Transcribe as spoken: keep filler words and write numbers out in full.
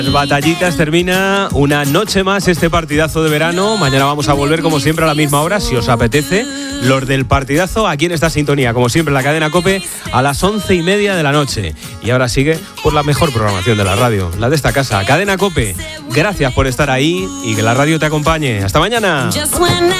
Batallitas, termina una noche más este partidazo de verano. Mañana vamos a volver como siempre a la misma hora, si os apetece. Los del partidazo aquí en esta sintonía, como siempre, la cadena COPE a las once y media de la noche. Y ahora sigue por la mejor programación de la radio, la de esta casa, Cadena COPE. Gracias por estar ahí y que la radio te acompañe. Hasta mañana.